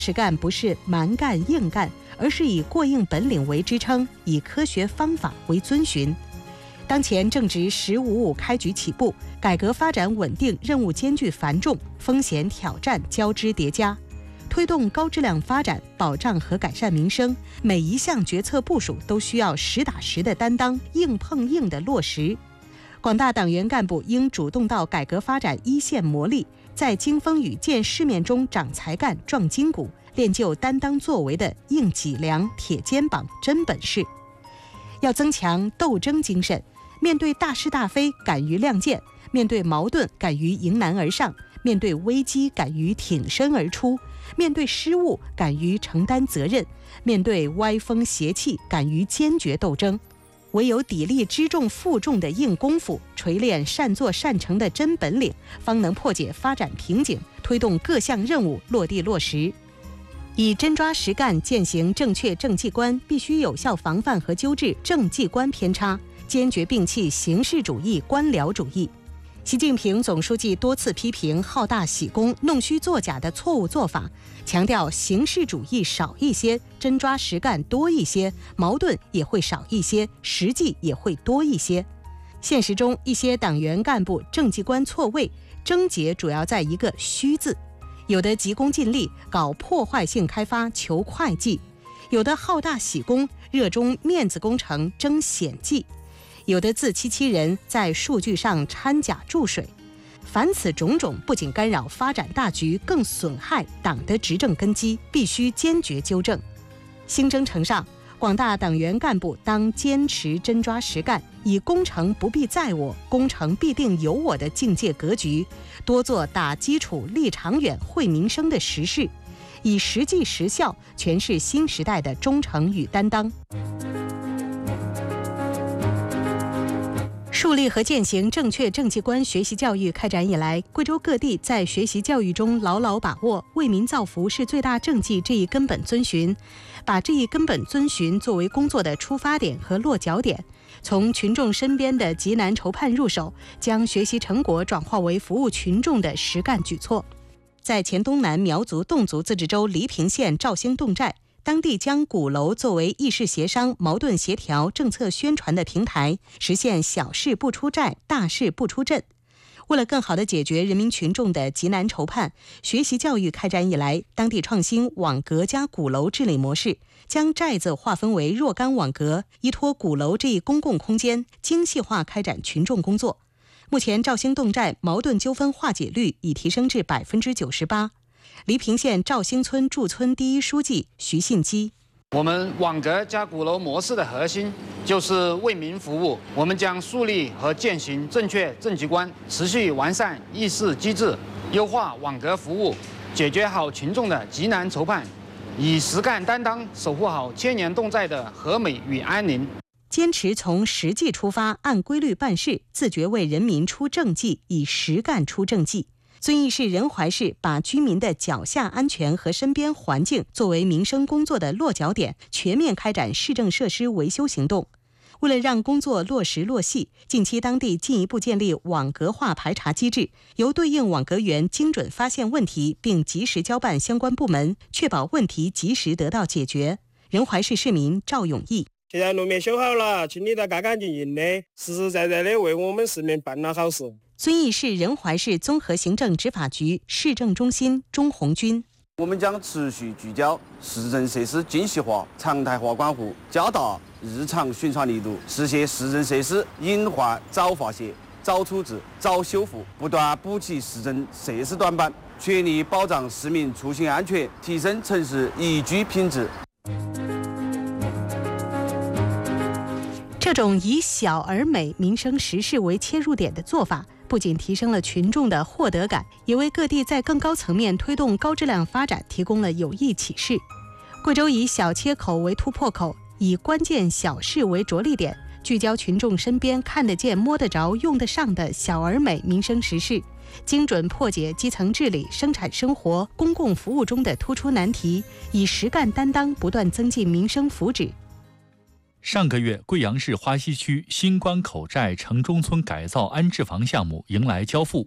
实干不是蛮干硬干，而是以过硬本领为支撑，以科学方法为遵循。当前正值“10+5+5”开局起步，改革发展稳定任务艰巨繁重，风险挑战交织叠加。推动高质量发展，保障和改善民生，每一项决策部署都需要实打实的担当，硬碰硬的落实。广大党员干部应主动到改革发展一线磨砺，在经风雨见世面中长才干、壮筋骨，练就担当作为的硬脊梁、铁肩膀、真本事。要增强斗争精神，面对大是大非敢于亮剑，面对矛盾敢于迎难而上，面对危机敢于挺身而出，面对失误敢于承担责任，面对歪风邪气敢于坚决斗争。唯有砥砺知重负重的硬功夫，锤炼善作善成的真本领，方能破解发展瓶颈，推动各项任务落地落实。以真抓实干践行正确政绩观，必须有效防范和纠治政绩观偏差，坚决摒弃形式主义、官僚主义。习近平总书记多次批评好大喜功、弄虚作假的错误做法，强调形式主义少一些，真抓实干多一些，矛盾也会少一些，实际也会多一些。现实中，一些党员干部政绩观错位，症结主要在一个虚字。有的急功近利，搞破坏性开发求快计；有的好大喜功，热衷面子工程争显绩；有的自欺欺人，在数据上掺假注水。凡此种种，不仅干扰发展大局，更损害党的执政根基，必须坚决纠正。新征程上，广大党员干部当坚持真抓实干，以工程不必在我，工程必定有我的境界格局，多做打基础、立长远、惠民生的实事，以实际实效诠释新时代的忠诚与担当。树立和践行正确政绩观学习教育开展以来，贵州各地在学习教育中牢牢把握为民造福是最大政绩这一根本遵循，把这一根本遵循作为工作的出发点和落脚点，从群众身边的急难筹盼入手，将学习成果转化为服务群众的实干举措。在黔东南苗族侗族自治州黎平县肇兴侗寨，当地将鼓楼作为议事协商、矛盾协调、政策宣传的平台，实现小事不出寨，大事不出镇。为了更好地解决人民群众的急难筹盼，学习教育开展以来，当地创新网格加鼓楼治理模式，将寨子划分为若干网格，依托鼓楼这一公共空间，精细化开展群众工作。目前肇兴侗寨矛盾纠纷化解率已提升至98%。黎平县肇兴村驻村第一书记徐信基： 我们网格加鼓楼模式的核心就是为民服务，我们将树立和践行正确政绩观，持续完善议事机制，优化网格服务，解决好群众的急难筹盼，以实干担当守护好千年侗寨的和美与安宁。 坚持从实际出发，按规律办事，自觉为人民出政绩，以实干出政绩。遵义市仁怀市把居民的脚下安全和身边环境作为民生工作的落脚点，全面开展市政设施维修行动。为了让工作落实落细，近期当地进一步建立网格化排查机制，由对应网格员精准发现问题，并及时交办相关部门，确保问题及时得到解决。仁怀市市民赵永义： 现在路面修好了，清理得干干净净的，实实在在的为我们市民办了好事。 遵义市仁怀市综合行政执法局市政中心钟红军： 我们将持续聚焦市政设施精细化、常态化管护，加大日常巡查力度，实现市政设施隐患早发现、早处置、早修复，不断补齐市政设施短板，全力保障市民出行安全，提升城市宜居品质。 这种以小而美、民生实事为切入点的做法，不仅提升了群众的获得感，也为各地在更高层面推动高质量发展提供了有益启示。贵州以小切口为突破口，以关键小事为着力点，聚焦群众身边看得见、摸得着、用得上的小而美民生实事，精准破解基层治理、生产生活、公共服务中的突出难题，以实干担当不断增进民生福祉。 上个月，贵阳市花溪区新关口寨城中村改造安置房项目迎来交付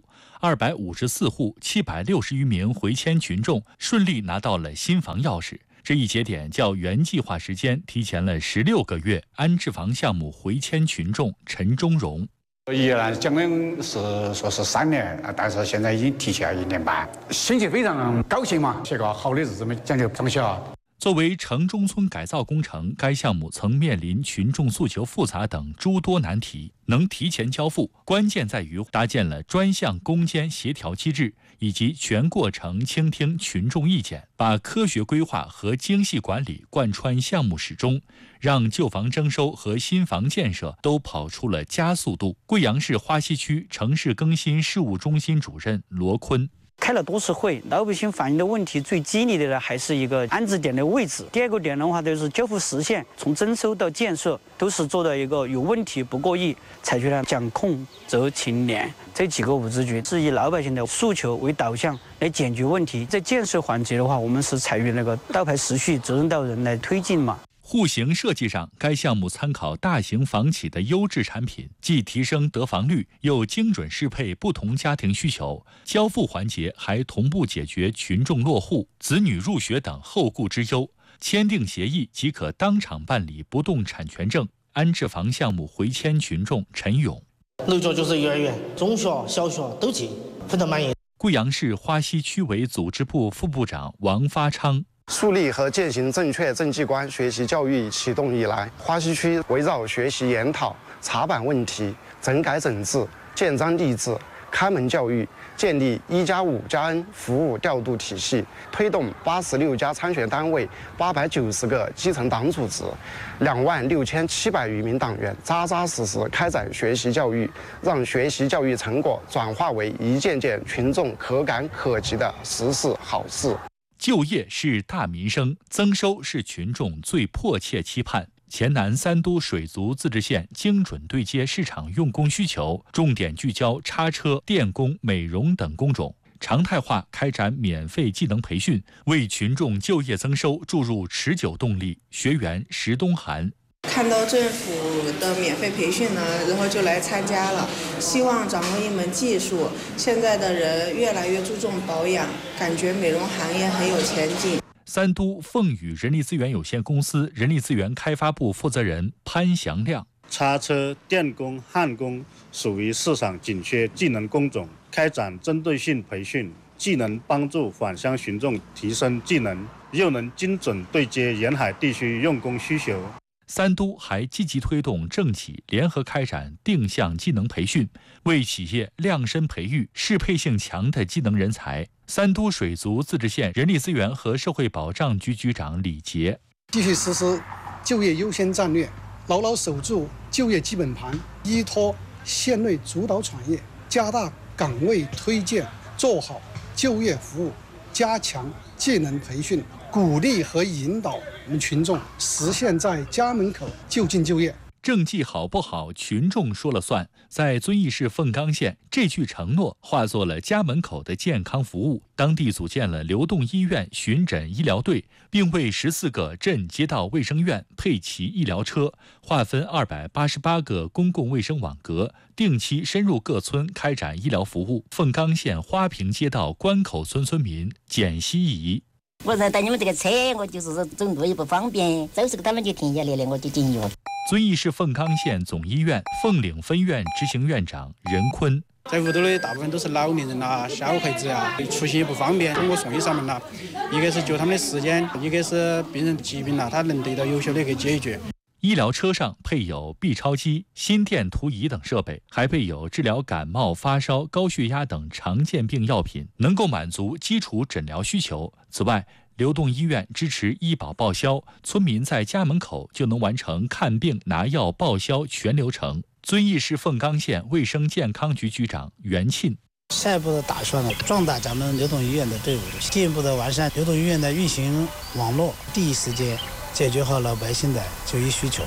，254户760余名回迁群众顺利拿到了新房钥匙。这一节点较原计划时间提前了16个月。安置房项目回迁群众陈忠荣。 原来讲的是说是3年，但是现在已经提前了1年半，心情非常高兴嘛，些个好的日子嘛，讲究装修。 作为城中村改造工程，该项目曾面临群众诉求复杂等诸多难题。能提前交付，关键在于搭建了专项攻坚协调机制，以及全过程倾听群众意见，把科学规划和精细管理贯穿项目始终，让旧房征收和新房建设都跑出了加速度。贵阳市花溪区城市更新事务中心主任罗坤。 开了多次会，老百姓反映的问题最激烈的呢，还是一个安置点的位置。第二个点的话，就是交付时限，从征收到建设都是做到一个有问题不过亿，采取了讲控责清廉这几个5字诀，是以老百姓的诉求为导向来解决问题。在建设环节的话，我们是采用那个倒排时序、责任到人来推进嘛。 户型设计上，该项目参考大型房企的优质产品，既提升得房率，又精准适配不同家庭需求。交付环节还同步解决群众落户、子女入学等后顾之忧，签订协议即可当场办理不动产权证。安置房项目回迁群众陈勇： 楼角就是幼儿园、中学、小学都进，非常满意。 贵阳市花溪区委组织部副部长王发昌。 树立和践行正确政绩观学习教育启动以来，花溪区围绕学习研讨、查办问题、整改整治、建章立制、开门教育，建立1+5+N 服务调度体系，推动86家参选单位、890个基层党组织、26700余名党员扎扎实实开展学习教育，让学习教育成果转化为一件件群众可感可及的实事好事。 就业是大民生，增收是群众最迫切期盼。黔南3都水族自治县精准对接市场用工需求，重点聚焦叉车、电工、美容等工种，常态化开展免费技能培训，为群众就业增收注入持久动力。学员石东涵。 看到政府的免费培训呢，然后就来参加了，希望掌握一门技术。现在的人越来越注重保养，感觉美容行业很有前景。 3都凤宇人力资源有限公司人力资源开发部负责人潘祥亮： 叉车、电工、焊工属于市场紧缺技能工种，开展针对性培训，既能帮助返乡群众提升技能，又能精准对接沿海地区用工需求。 3都还积极推动政企联合开展定向技能培训，为企业量身培育适配性强的技能人才。3都水族自治县人力资源和社会保障局局长李杰： 继续实施就业优先战略，牢牢守住就业基本盘，依托县内主导产业，加大岗位推荐，做好就业服务，加强技能培训，鼓励和引导我们群众实现在家门口就近就业。 政绩好不好，群众说了算。在遵义市凤冈县，这句承诺化作了家门口的健康服务。当地组建了流动医院巡诊医疗队，并为14个镇街道卫生院配齐医疗车，划分288个公共卫生网格，定期深入各村开展医疗服务。凤冈县花坪街道关口村村民简希怡： 我在带你们这个车，我就是说走路也不方便，走时候他们就停下来了，我就进药。 遵义市凤冈县总医院凤岭分院执行院长任坤： 在屋头的大部分都是老年人啦、小孩子啊，出行也不方便，通过送医上门啦，一个是救他们的时间，一个是病人疾病啦，他能得到有效的一个解决。 医疗车上配有 B 超机、心电图仪等设备，还备有治疗感冒、发烧、高血压等常见病药品，能够满足基础诊疗需求。此外，流动医院支持医保报销，村民在家门口就能完成看病、拿药、报销全流程。遵义市凤冈县卫生健康局局长袁庆： 下一步的打算呢，壮大咱们流动医院的队伍，进一步的完善流动医院的运行网络，第一时间解决好老百姓的就医需求。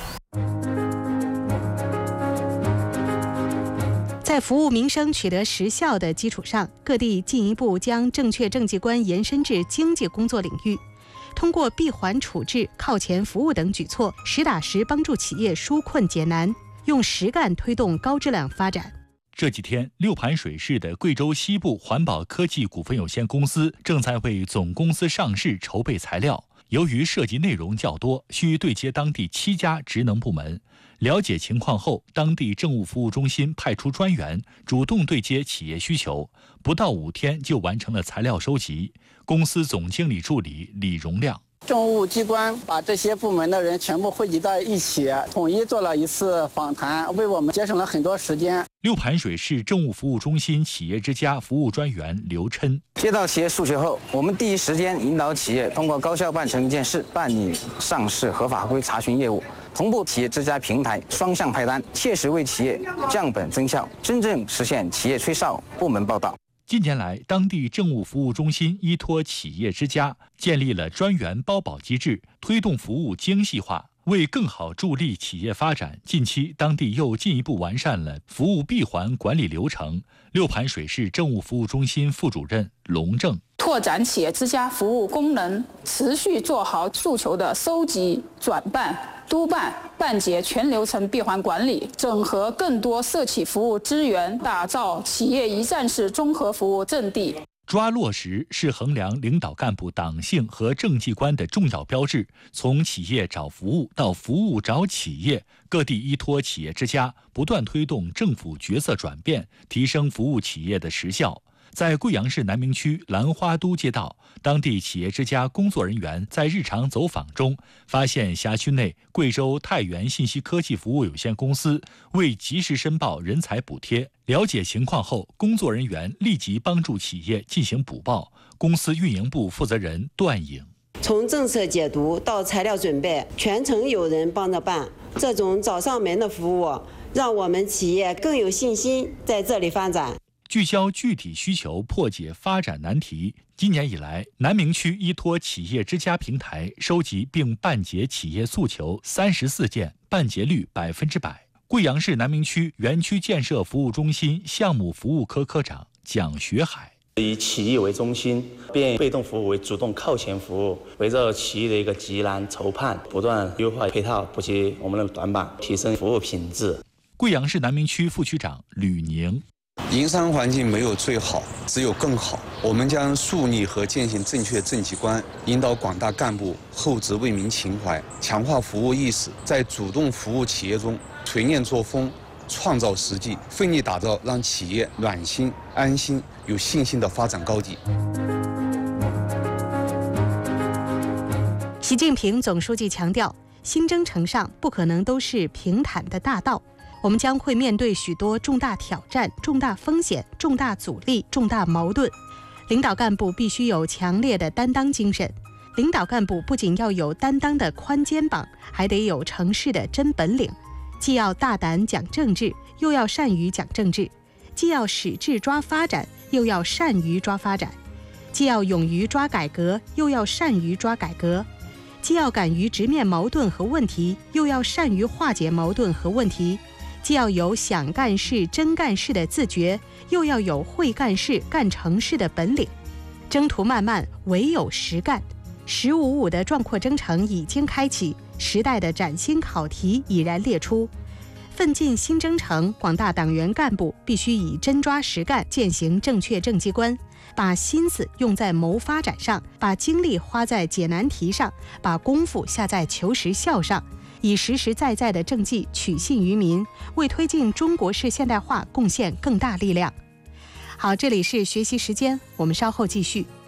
在服务民生取得实效的基础上，各地进一步将正确政绩观延伸至经济工作领域。 通过闭环处置、靠前服务等举措，实打实帮助企业纾困解难，用实干推动高质量发展。 这几天，六盘水市的贵州西部环保科技股份有限公司正在为总公司上市筹备材料。由于涉及内容较多，需对接当地7家职能部门。了解情况后，当地政务服务中心派出专员主动对接企业需求，不到5天就完成了材料收集。公司总经理助理李荣亮。 政务机关把这些部门的人全部汇集到一起，统一做了一次访谈，为我们节省了很多时间。 六盘水市政务服务中心企业之家服务专员刘琛： 接到企业诉求后，我们第一时间引导企业通过高效办成一件事，办理上市合法规查询业务，同步企业之家平台双向派单，切实为企业降本增效，真正实现企业吹哨、部门报道。 近年来，当地政务服务中心依托企业之家，建立了专员包保机制，推动服务精细化。为更好助力企业发展，近期当地又进一步完善了服务闭环管理流程。六盘水市政务服务中心副主任龙正： 拓展企业之家服务功能，持续做好诉求的收集、转办、督办、办结全流程闭环管理，整合更多社企服务资源，打造企业一站式综合服务阵地。 抓落实是衡量领导干部党性和政绩观的重要标志。从企业找服务到服务找企业，各地依托企业之家，不断推动政府角色转变，提升服务企业的实效。在贵阳市南明区兰花都街道，当地企业之家工作人员在日常走访中发现，辖区内贵州太原信息科技服务有限公司未及时申报人才补贴。了解情况后，工作人员立即帮助企业进行补报。公司运营部负责人段颖： 从政策解读到材料准备，全程有人帮着办，这种找上门的服务，让我们企业更有信心在这里发展。 聚焦具体需求，破解发展难题。今年以来，南明区依托企业之家平台收集并办结企业诉求34件，办结率100%。贵阳市南明区园区建设服务中心项目服务科科长蒋学海： 以企业为中心，变被动服务为主动靠前服务，围绕企业的一个急难筹判，不断优化配套，补齐我们的短板，提升服务品质。 贵阳市南明区副区长吕宁： 营商环境没有最好，只有更好。我们将树立和践行正确政绩观，引导广大干部厚植为民情怀，强化服务意识，在主动服务企业中锤炼作风，创造实际，奋力打造让企业暖心、安心、有信心的发展高地。 习近平总书记强调，新征程上不可能都是平坦的大道。我们将会面对许多重大挑战、重大风险、重大阻力、重大矛盾。领导干部必须有强烈的担当精神。领导干部不仅要有担当的宽肩膀，还得有成事的真本领。既要大胆讲政治，又要善于讲政治；既要使智抓发展，又要善于抓发展；既要勇于抓改革，又要善于抓改革；既要敢于直面矛盾和问题，又要善于化解矛盾和问题。既要有想干事、真干事的自觉，又要有会干事、干成事的本领。征途漫漫，唯有实干。“15+5”的壮阔征程已经开启，时代的崭新考题已然列出。奋进新征程，广大党员干部必须以真抓实干，践行正确政绩观，把心思用在谋发展上，把精力花在解难题上，把功夫下在求实效上。以实实在在的政绩取信于民，为推进中国式现代化贡献更大力量。好，这里是学习时间，我们稍后继续。